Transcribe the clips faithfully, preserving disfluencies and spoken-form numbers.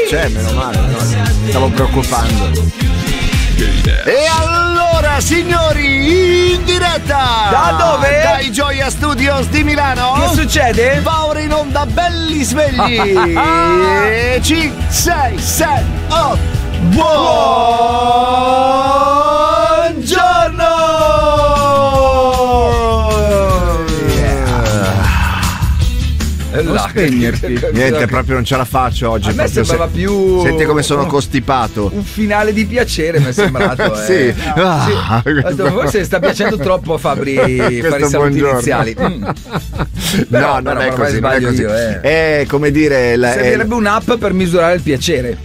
c'è, meno male, no? Stavo preoccupando. E allora, signori, in diretta da dove? Dai Gioia Studios di Milano. Che succede? Va ora in onda belli svegli. cinque, sei, sette, otto. Buongiorno. Non spegnerti. Niente, proprio non ce la faccio oggi. A me sembrava se... più. Senti come sono costipato. Un finale di piacere mi è sembrato. Sì. Eh. Ah, sì. questo... Forse sta piacendo troppo a Fabri fare i saluti buongiorno. iniziali. Mm. Però, no, non è così. Non è così. Io, eh. È come dire. La, Servirebbe è... un'app per misurare il piacere.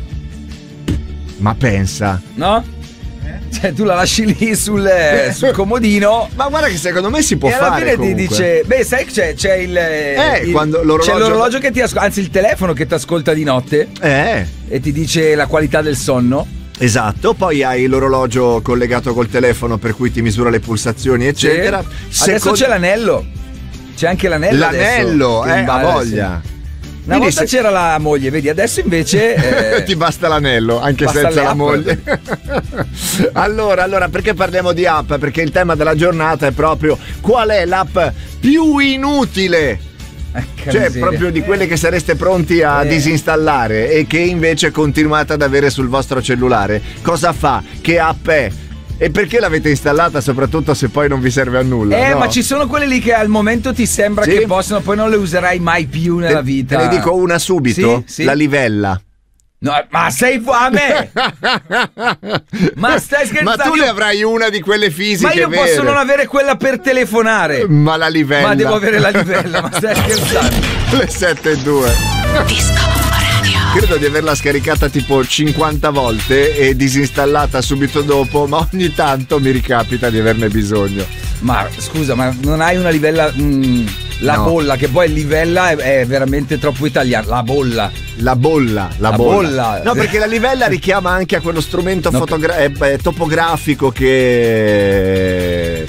Ma pensa. No? Cioè tu la lasci lì sul, sul comodino. Ma guarda che secondo me si può fare. E alla fine comunque. ti dice: beh, sai che c'è, c'è il, eh, il quando l'orologio... c'è l'orologio che ti ascolta, anzi il telefono che ti ascolta di notte. Eh. E ti dice la qualità del sonno. Esatto, poi hai l'orologio collegato col telefono per cui ti misura le pulsazioni, eccetera. Sì. Adesso Secondo... c'è l'anello. C'è anche l'anello. L'anello, adesso, eh, ha voglia. Sì. Una Quindi volta se... c'era la moglie, vedi, adesso invece eh, ti basta l'anello, anche senza la moglie. allora, allora, perché parliamo di app? Perché il tema della giornata è proprio qual è l'app più inutile? Ecco, cioè miseria. Proprio di quelle che sareste pronti a eh. disinstallare e che invece continuate ad avere sul vostro cellulare. Cosa fa? Che app è? E perché l'avete installata, soprattutto se poi non vi serve a nulla? Eh, no? ma ci sono quelle lì che al momento ti sembra sì? che possono, poi non le userai mai più nella te, vita. Te ne dico una subito, sì? Sì? la livella. No, ma sei fu- a me? Ma stai scherzando? Ma tu io... ne avrai una di quelle fisiche. Ma io vere. posso non avere quella per telefonare. Ma la livella. Ma devo avere la livella, ma stai scherzando? Le sette e due. Disco Radio. Credo di averla scaricata tipo cinquanta volte e disinstallata subito dopo, ma ogni tanto mi ricapita di averne bisogno. Ma scusa, ma non hai una livella... Mh, la no. bolla, che poi livella è, è veramente troppo italiano. La bolla. La bolla, la, la bolla. bolla. No, perché la livella richiama anche a quello strumento no, fotogra- eh, topografico che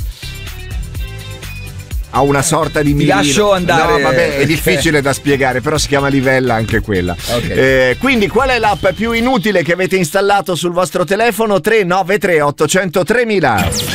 ha una sorta di mirino. Ti lascio andare. No, vabbè, è difficile da spiegare, però si chiama livella anche quella. Okay. Eh, quindi qual è l'app più inutile che avete installato sul vostro telefono? tre nove tre otto zero tre mila